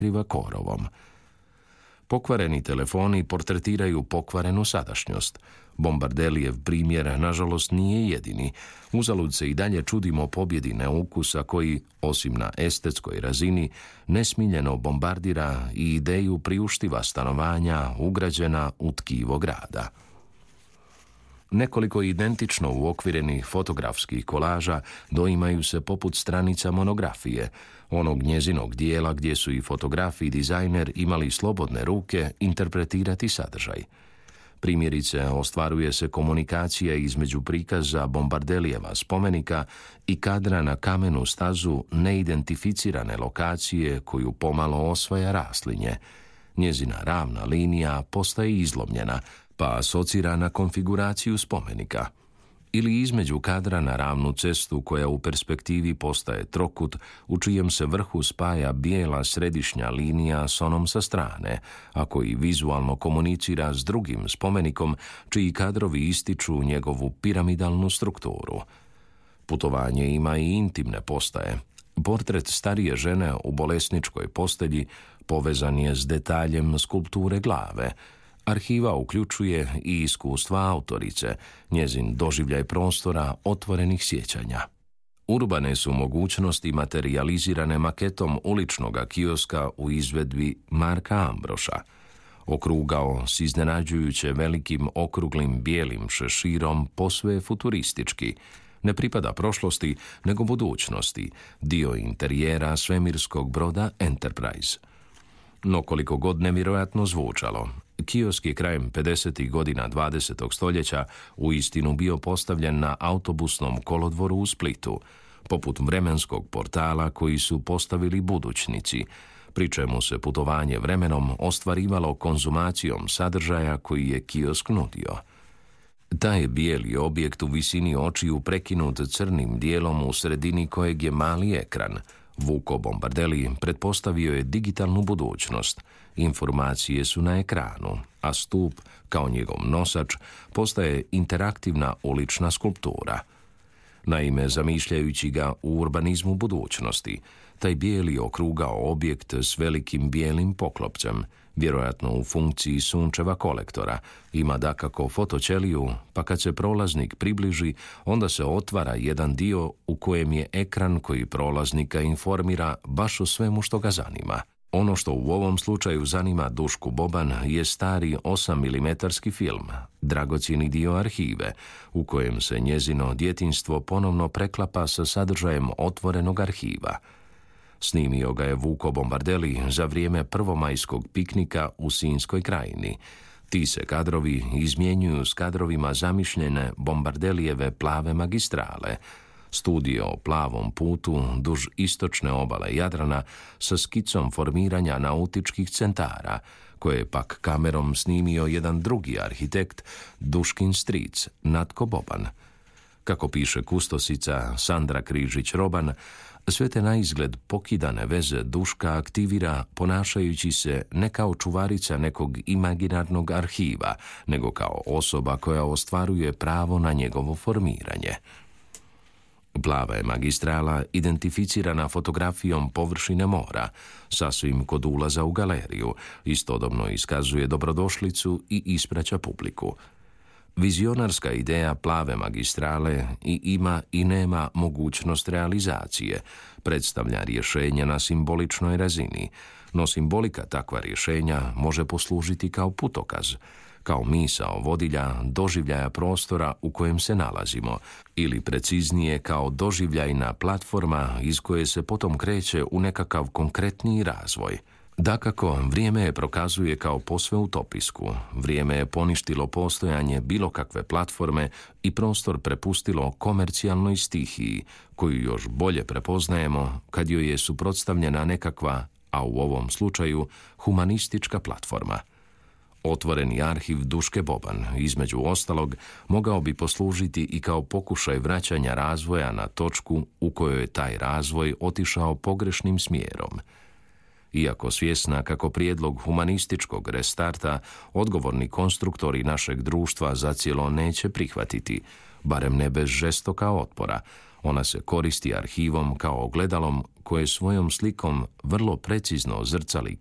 korovom. Pokvareni telefoni portretiraju pokvarenu sadašnjost. Bombardelijev primjer, nažalost, nije jedini. Uzalud se i dalje čudimo pobjedi neukusa koji, osim na estetskoj razini, nesmiljeno bombardira i ideju priuštiva stanovanja ugrađena u tkivo grada. Nekoliko identično uokvirenih fotografskih kolaža doimaju se poput stranica monografije, onog njezinog dijela gdje su i fotograf i dizajner imali slobodne ruke interpretirati sadržaj. Primjerice, ostvaruje se komunikacija između prikaza Bombardelijeva spomenika i kadra na kamenu stazu neidentificirane lokacije koju pomalo osvaja raslinje. Njezina ravna linija postaje izlomljena, pa asocira na konfiguraciju spomenika. Ili između kadra na ravnu cestu koja u perspektivi postaje trokut, u čijem se vrhu spaja bijela središnja linija s onom sa strane, a koji vizualno komunicira s drugim spomenikom, čiji kadrovi ističu njegovu piramidalnu strukturu. Putovanje ima i intimne postaje. Portret starije žene u bolesničkoj postelji povezan je s detaljem skulpture glave. Arhiva uključuje i iskustva autorice, njezin doživljaj prostora otvorenih sjećanja. Urbane su mogućnosti materializirane maketom uličnog kioska u izvedbi Marka Ambroša. Okrugao s iznenađujuće velikim okruglim bijelim šeširom posve futuristički. Ne pripada prošlosti, nego budućnosti, dio interijera svemirskog broda Enterprise. No koliko god nevjerojatno zvučalo, kiosk je krajem 50. godina 20. stoljeća uistinu bio postavljen na autobusnom kolodvoru u Splitu, poput vremenskog portala koji su postavili budućnici, pri čemu se putovanje vremenom ostvarivalo konzumacijom sadržaja koji je kiosk nudio. Taj bijeli objekt u visini očiju prekinut crnim dijelom u sredini kojeg je mali ekran. Vuko Bombardeli pretpostavio je digitalnu budućnost. Informacije su na ekranu, a stup, kao njegov nosač, postaje interaktivna ulična skulptura. Naime, zamišljajući ga u urbanizmu budućnosti, taj bijeli okrugao objekt s velikim bijelim poklopcem, vjerojatno u funkciji sunčeva kolektora, ima dakako fotoćeliju, pa kad se prolaznik približi, onda se otvara jedan dio u kojem je ekran koji prolaznika informira baš o svemu što ga zanima. Ono što u ovom slučaju zanima Dušku Boban je stari 8mm film, dragocjeni dio arhive, u kojem se njezino djetinjstvo ponovno preklapa sa sadržajem otvorenog arhiva. Snimio ga je Vuko Bombardeli za vrijeme prvomajskog piknika u Sinjskoj krajini. Ti se kadrovi izmjenjuju s kadrovima zamišljene Bombardelijeve plave magistrale, studio o plavom putu duž istočne obale Jadrana sa skicom formiranja nautičkih centara, koje je pak kamerom snimio jedan drugi arhitekt, Duškin stric, Natko Boban. Kako piše kustosica Sandra Križić-Roban, sve te naizgled pokidane veze Duška aktivira ponašajući se ne kao čuvarica nekog imaginarnog arhiva, nego kao osoba koja ostvaruje pravo na njegovo formiranje. Plava je magistrala identificirana fotografijom površine mora, sasvim kod ulaza u galeriju, istodobno iskazuje dobrodošlicu i ispraća publiku. Vizionarska ideja plave magistrale i ima i nema mogućnost realizacije, predstavlja rješenje na simboličnoj razini, no simbolika takva rješenja može poslužiti kao putokaz, kao misao vodilja doživljaja prostora u kojem se nalazimo, ili preciznije kao doživljajna platforma iz koje se potom kreće u nekakav konkretniji razvoj. Dakako, vrijeme je prokazuje kao posve utopijsku, vrijeme je poništilo postojanje bilo kakve platforme i prostor prepustilo komercijalnoj stihiji, koju još bolje prepoznajemo kad joj je suprotstavljena nekakva, a u ovom slučaju, humanistička platforma. Otvoreni arhiv Duške Boban, između ostalog, mogao bi poslužiti i kao pokušaj vraćanja razvoja na točku u kojoj je taj razvoj otišao pogrešnim smjerom. Iako svjesna kako prijedlog humanističkog restarta odgovorni konstruktori našeg društva zacijelo neće prihvatiti, barem ne bez žestoka otpora, ona se koristi arhivom kao ogledalom koje svojom slikom vrlo precizno zrcali